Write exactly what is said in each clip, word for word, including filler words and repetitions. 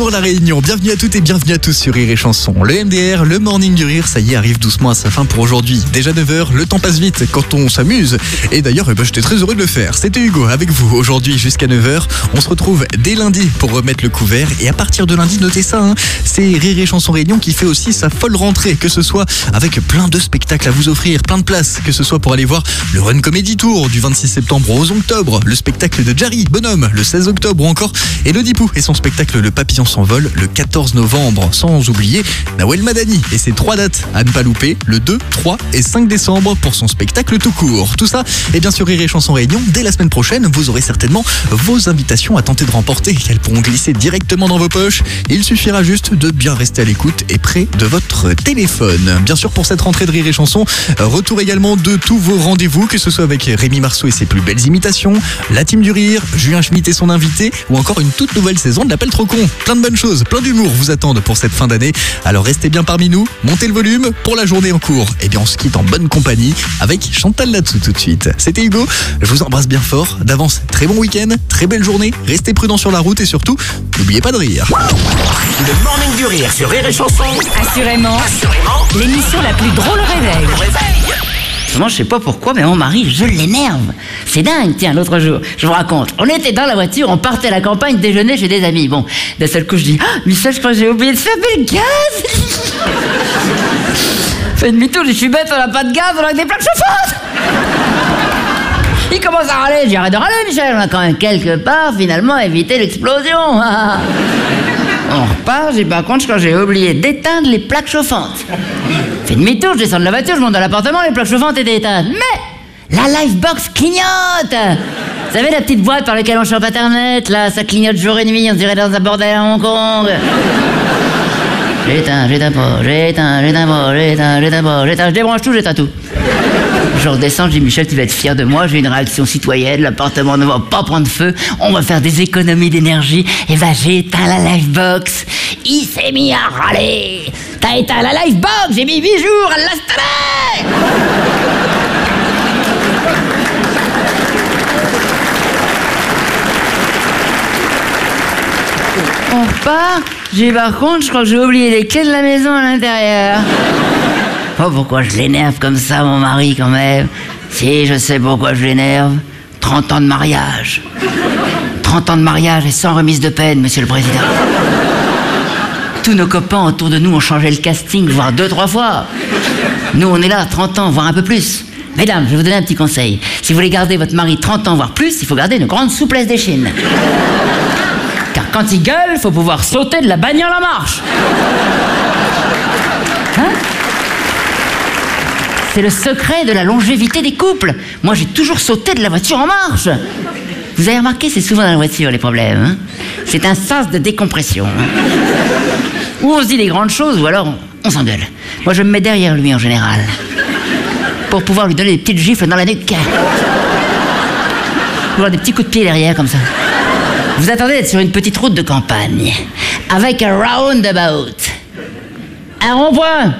Pour la Réunion, bienvenue à toutes et bienvenue à tous sur Rire et Chanson. Le M D R, le Morning du Rire, ça y est, arrive doucement à sa fin pour aujourd'hui. Déjà neuf heures, le temps passe vite quand on s'amuse. Et d'ailleurs, eh ben, j'étais très heureux de le faire. C'était Hugo avec vous aujourd'hui jusqu'à neuf heures. On se retrouve dès lundi pour remettre le couvert. Et à partir de lundi, notez ça, hein, c'est Rire et Chanson Réunion qui fait aussi sa folle rentrée. Que ce soit avec plein de spectacles à vous offrir, plein de places. Que ce soit pour aller voir le Run Comedy Tour du vingt-six septembre au onze octobre, le spectacle de Jarry Bonhomme le seize octobre ou encore Elodie Pou et son spectacle Le Papillon s'envole le quatorze novembre, sans oublier Nawel Madani et ses trois dates à ne pas louper, le deux, trois et cinq décembre pour son spectacle tout court. Tout ça, et bien sûr Rire et Chanson Réunion, dès la semaine prochaine, vous aurez certainement vos invitations à tenter de remporter. Elles pourront glisser directement dans vos poches. Il suffira juste de bien rester à l'écoute et près de votre téléphone. Bien sûr, pour cette rentrée de Rire et Chanson, retour également de tous vos rendez-vous, que ce soit avec Rémi Marceau et ses plus belles imitations, la team du Rire, Julien Schmitt et son invité, ou encore une toute nouvelle saison de l'Appel Trop Con. Plein de bonnes choses, plein d'humour vous attendent pour cette fin d'année. Alors restez bien parmi nous, montez le volume pour la journée en cours. Et bien on se quitte en bonne compagnie avec Chantal là-dessous tout de suite. C'était Hugo, je vous embrasse bien fort. D'avance, très bon week-end, très belle journée. Restez prudents sur la route et surtout, n'oubliez pas de rire. Le Morning du Rire sur Rire et Chanson. Assurément, Assurément, l'émission la plus drôle au réveil. au réveil. Moi, je sais pas pourquoi, mais mon mari, je l'énerve. C'est dingue. Tiens, l'autre jour, je vous raconte. On était dans la voiture, on partait à la campagne déjeuner chez des amis. Bon, d'un seul coup, je dis, ah, Michel, je crois que j'ai oublié de fermer le gaz. Fait demi-tour, je suis bête, on n'a pas de gaz, on a que des plaques chauffantes. Il commence à râler. Je dis, arrête de râler, Michel. On a quand même quelque part, finalement, évité l'explosion. On repart, j'ai par contre, quand j'ai oublié d'éteindre les plaques chauffantes. Fait demi-tour, je descends de la voiture, je monte dans l'appartement, les plaques chauffantes étaient éteintes. Mais la Livebox clignote. Vous savez, la petite boîte par laquelle on chope Internet, là, ça clignote jour et nuit, on dirait dans un bordel à Hong Kong. J'éteins, j'éteins pas, j'éteins, j'éteins pas, j'éteins, j'éteins pas, j'éteins, je débranche tout, j'éteins tout. Je redescends, je dis, Michel, tu vas être fier de moi, j'ai une réaction citoyenne, l'appartement ne va pas prendre feu, on va faire des économies d'énergie, et ben j'ai éteint la Livebox. Il s'est mis à râler. T'as éteint la Livebox, j'ai mis huit jours à l'installer. On repart, j'ai par contre, je crois que j'ai oublié les clés de la maison à l'intérieur. Oh, pourquoi je l'énerve comme ça, mon mari, quand même? Si, je sais pourquoi je l'énerve. trente ans de mariage. trente ans de mariage et sans remise de peine, monsieur le président. Tous nos copains autour de nous ont changé le casting, voire deux, trois fois. Nous, on est là, trente ans, voire un peu plus. Mesdames, je vais vous donner un petit conseil. Si vous voulez garder votre mari trente ans, voire plus, il faut garder une grande souplesse d'échine. Car quand il gueule, il faut pouvoir sauter de la bagnole en marche. Hein? C'est le secret de la longévité des couples. Moi, j'ai toujours sauté de la voiture en marche. Vous avez remarqué, c'est souvent dans la voiture, les problèmes. Hein, c'est un sas de décompression. Hein. Ou on se dit des grandes choses, ou alors on, on s'engueule. Moi, je me mets derrière lui, en général. Pour pouvoir lui donner des petites gifles dans la nuque. Ou des petits coups de pied derrière, comme ça. Vous attendez d'être sur une petite route de campagne. Avec un roundabout. Un rond-point.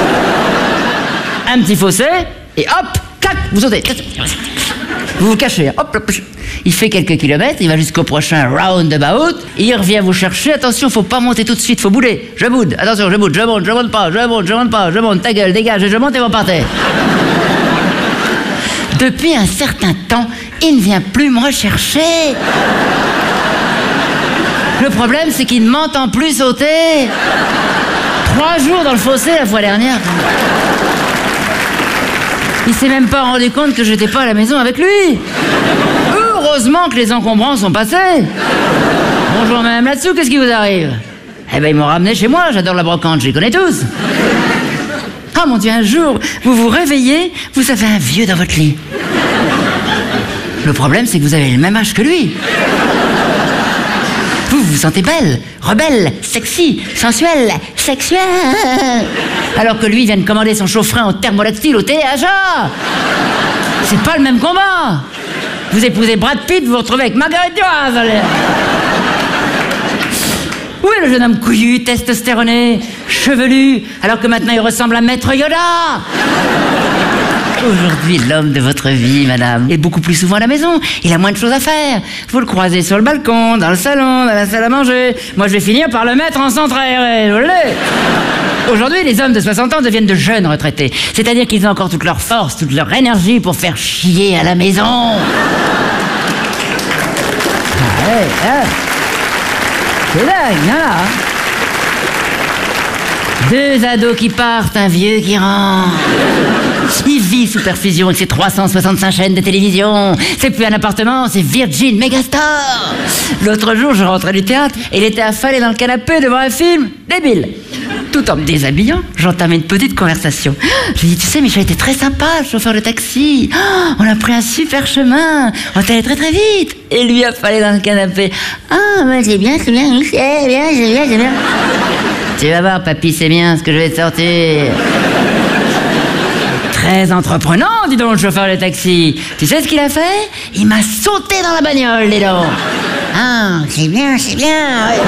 Un petit fossé, et hop, clac, vous sautez. Vous vous cachez, hop, hop. Il fait quelques kilomètres, il va jusqu'au prochain roundabout, il revient vous chercher. Attention, faut pas monter tout de suite, faut bouder. Je boude, attention, je boude, je monte, je monte pas, je monte, je monte pas, je monte, ta gueule, dégage, je monte et vous partez. Depuis un certain temps, il ne vient plus me rechercher. Le problème, c'est qu'il ne m'entend plus sauter. Trois jours dans le fossé la fois dernière. Il s'est même pas rendu compte que j'étais pas à la maison avec lui. Heureusement que les encombrants sont passés. Bonjour madame là-dessous, qu'est-ce qui vous arrive? Eh ben ils m'ont ramené chez moi, j'adore la brocante, je les connais tous. Ah mon Dieu, un jour, vous vous réveillez, vous avez un vieux dans votre lit. Le problème, c'est que vous avez le même âge que lui. Vous, vous vous sentez belle, rebelle, sexy, sensuelle, sexuelle. Alors que lui vient de commander son chauffe-frein en thermolactyle au T H A. C'est pas le même combat. Vous épousez Brad Pitt, vous vous retrouvez avec Margaret Duras. Où est le jeune homme couillu, testostéroné, chevelu, alors que maintenant il ressemble à Maître Yoda? Aujourd'hui, l'homme de votre vie, madame, est beaucoup plus souvent à la maison. Il a moins de choses à faire. Vous le croisez sur le balcon, dans le salon, dans la salle à manger. Moi, je vais finir par le mettre en centre aéré. Olé. Aujourd'hui, les hommes de soixante ans deviennent de jeunes retraités. C'est-à-dire qu'ils ont encore toute leur force, toute leur énergie pour faire chier à la maison. Ah, ouais, ah. C'est dingue, hein? Deux ados qui partent, un vieux qui rentre. Il vit sous perfusion avec ses trois cent soixante-cinq chaînes de télévision. C'est plus un appartement, c'est Virgin Megastore. L'autre jour, je rentrais du théâtre et il était affalé dans le canapé devant un film débile. Tout en me déshabillant, j'entamais une petite conversation. Je lui dis, tu sais, Michel était très sympa, le chauffeur de taxi. Oh, on a pris un super chemin. On est allé très très vite. Et lui affalé dans le canapé. Ah, bah, c'est bien, c'est bien, c'est bien, c'est bien, c'est bien. Tu vas voir, papy, c'est bien ce que je vais te sortir. Très entreprenant, dis donc, le chauffeur de taxi. Tu sais ce qu'il a fait? Il m'a sauté dans la bagnole, dis donc. Ah, c'est bien, c'est bien. Ouais.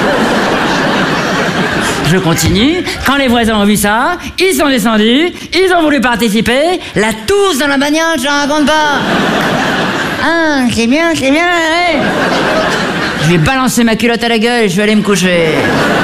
Je continue. Quand les voisins ont vu ça, ils sont descendus, ils ont voulu participer. La tousse dans la bagnole, je ne raconte pas. Ah, c'est bien, c'est bien. Ouais. Je vais balancer ma culotte à la gueule et je vais aller me coucher.